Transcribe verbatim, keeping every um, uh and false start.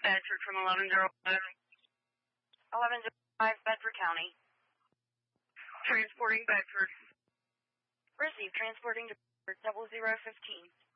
Bedford from eleven zero five. eleven zero five, Bedford County. Transporting Bedford. Received, transporting to Bedford, double zero fifteen.